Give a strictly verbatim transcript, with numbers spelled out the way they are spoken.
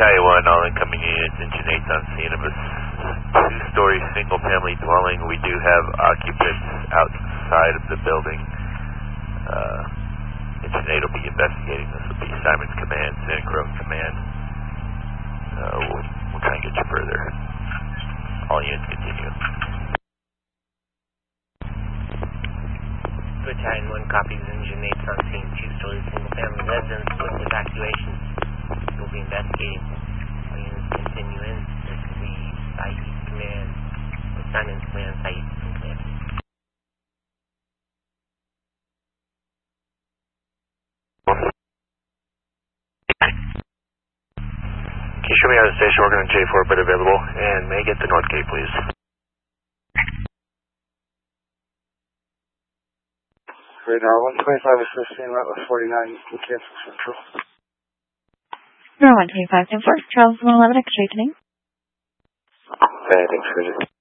Taiwan, all incoming units, engine eight's on scene of a two-story single-family dwelling. We do have occupants outside of the building. Uh, engine eight will be investigating. This will be Simon's Command, Santa Cruz Command. Uh, we'll, we'll try and get you further. All units continue. Battalion one copies, engine eight's on scene, two-story single-family residence with evacuation. We'll be investigating. All units continue in. This will be Saeed's Command, or Simon's Command, Saeed's Command. Can you show me how the station working on J four bit available? And may I get the north gate, please? Radar one twenty-five is fifteen, right with forty-nine, you can cancel Central. Radar one twenty-five, ten four, Charles one eleven, X-ray today. Okay, thanks, Richard.